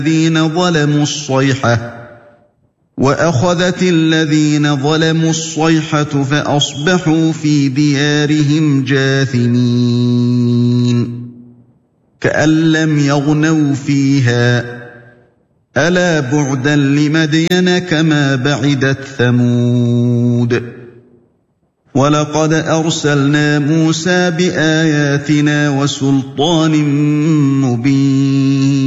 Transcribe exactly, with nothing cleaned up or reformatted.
الذين ظلموا الصيحة وأخذت الذين ظلموا الصيحة فأصبحوا في ديارهم جاثمين كأن لم يغنوا فيها ألا بعدا لمدين كما بعدت ثمود ولقد أرسلنا موسى بآياتنا وسلطان مبين